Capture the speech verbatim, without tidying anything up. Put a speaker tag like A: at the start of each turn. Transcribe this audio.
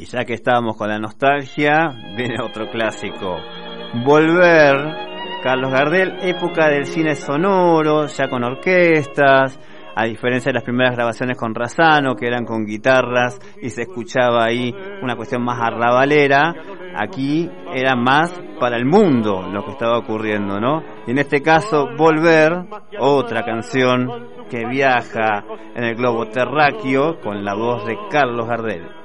A: ya que estábamos con la nostalgia, viene otro clásico. Volver, Carlos Gardel, época del cine sonoro, ya con orquestas, a diferencia de las primeras grabaciones con Razzano, que eran con guitarras y se escuchaba ahí una cuestión más arrabalera. Aquí era más para el mundo lo que estaba ocurriendo, ¿no? Y en este caso, Volver, otra canción que viaja en el globo terráqueo con la voz de Carlos Gardel.